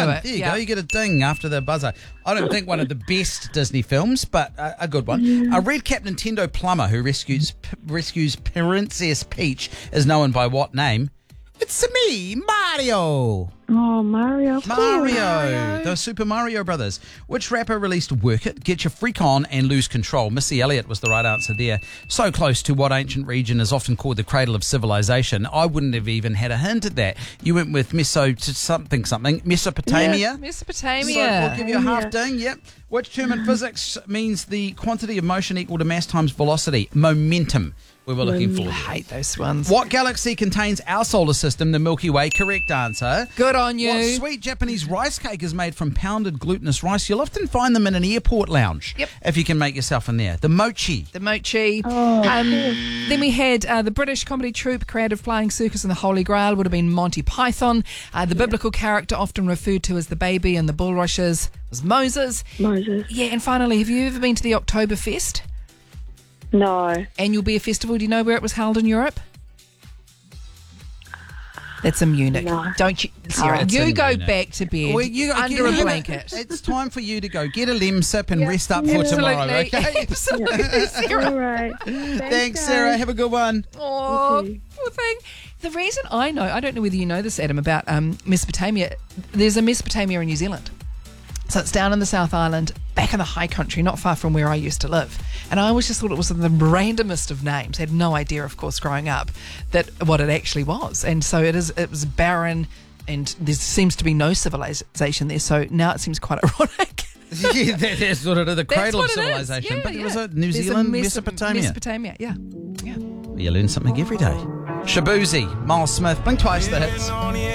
knew one. it. There you go. You get a ding after the buzzer. I don't think one of the best Disney films, but a good one. A red-capped Nintendo plumber who rescues Princess Peach is known by what name? It's me, Mario. Oh, Mario. Mario. The Super Mario Brothers. Which rapper released Work It, Get Your Freak On and Lose Control? Missy Elliott was the right answer there. So close to what ancient region is often called the cradle of civilization. I wouldn't have even had a hint at that. You went with Mesopotamia. Mesopotamia. So we'll give you a half ding. Yep. Which term in physics means the quantity of motion equal to mass times velocity? Momentum. We were looking for. I hate those ones. What galaxy contains our solar system? The Milky Way. Correct answer. Good on you. What sweet Japanese rice cake is made from pounded glutinous rice? You'll often find them in an airport lounge. Yep. If you can make yourself in there. The mochi. The mochi. Oh, Then we had the British comedy troupe Creative Flying Circus and the Holy Grail would have been Monty Python. The biblical character often referred to as the baby and the bulrushes was Moses. Moses. Yeah, and finally, have you ever been to the Oktoberfest? No. Annual beer festival. Do you know where it was held in Europe? That's in Munich. No. Don't you, Sarah? It's You in go Munich. back to bed under a blanket. It's time for you to go get a lem sip and rest up for tomorrow, okay? Absolutely, Sarah. All right. Thanks, guys. Sarah. Have a good one. Oh, You too. poor thing. The reason I don't know whether you know this, Adam, about Mesopotamia. There's a Mesopotamia in New Zealand. So it's down in the South Island, back in the high country, not far from where I used to live. And I always just thought it was the randomest of names. Had no idea, of course, growing up, that what it actually was. And so it was barren, and there seems to be no civilization there. So now it seems quite ironic. Yeah, that's sort of the cradle of That's what it is. civilization. Yeah, but it was yeah. a New There's Zealand, a Mesopotamia. Mesopotamia, yeah. You learn something every day. Shabuzi, Miles Smith, blink twice the hits.